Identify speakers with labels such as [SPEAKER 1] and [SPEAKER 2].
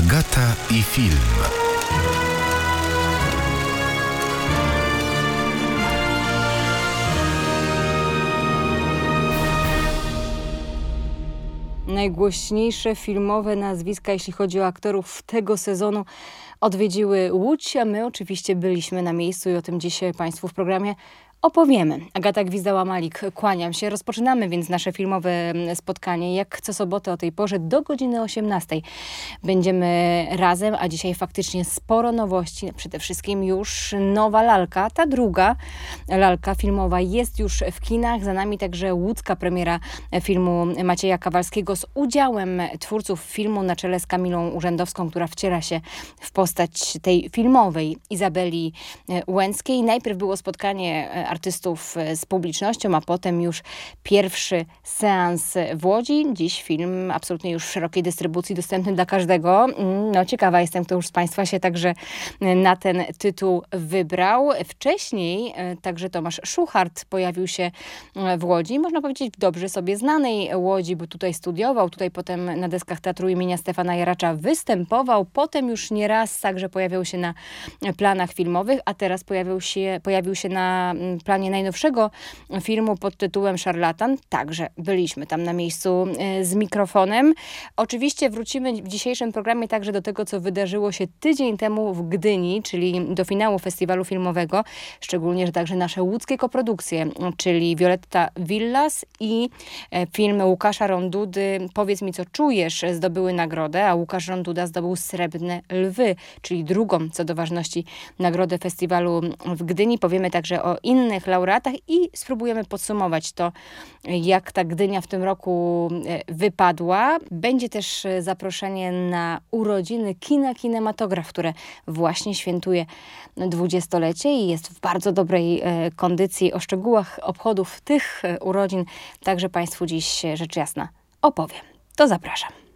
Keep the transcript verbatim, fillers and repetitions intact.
[SPEAKER 1] Agata i film.
[SPEAKER 2] Najgłośniejsze filmowe nazwiska, jeśli chodzi o aktorów tego sezonu, odwiedziły Łódź, a my oczywiście byliśmy na miejscu i o tym dzisiaj Państwu w programie opowiemy. Agata Gwizdała-Malik, kłaniam się. Rozpoczynamy więc nasze filmowe spotkanie. Jak co sobotę o tej porze do godziny osiemnastej będziemy razem, a dzisiaj faktycznie sporo nowości. Przede wszystkim już nowa lalka, ta druga lalka filmowa jest już w kinach. Za nami także łódzka premiera filmu Macieja Kawalskiego z udziałem twórców filmu na czele z Kamilą Urzędowską, która wciela się w postać tej filmowej Izabeli Łęckiej. Najpierw było spotkanie artystów z publicznością, a potem już pierwszy seans w Łodzi. Dziś film absolutnie już w szerokiej dystrybucji, dostępny dla każdego. No ciekawa jestem, kto już z Państwa się także na ten tytuł wybrał. Wcześniej także Tomasz Szuchart pojawił się w Łodzi. Można powiedzieć dobrze sobie znanej Łodzi, bo tutaj studiował, tutaj potem na deskach Teatru imienia Stefana Jaracza występował. Potem już nieraz także pojawiał się na planach filmowych, a teraz pojawił się, pojawił się na planie najnowszego filmu pod tytułem Szarlatan. Także byliśmy tam na miejscu z mikrofonem. Oczywiście wrócimy w dzisiejszym programie także do tego, co wydarzyło się tydzień temu w Gdyni, czyli do finału festiwalu filmowego. Szczególnie, że także nasze łódzkie koprodukcje, czyli Violetta Villas i film Łukasza Rondudy Powiedz mi, co czujesz, zdobyły nagrodę, a Łukasz Ronduda zdobył Srebrne Lwy, czyli drugą co do ważności nagrodę festiwalu w Gdyni. Powiemy także o innych laureatach i spróbujemy podsumować to, jak ta Gdynia w tym roku wypadła. Będzie też zaproszenie na urodziny Kina Kinematograf, które właśnie świętuje dwudziestolecie i jest w bardzo dobrej kondycji. O szczegółach obchodów tych urodzin także Państwu dziś rzecz jasna opowiem. To zapraszam.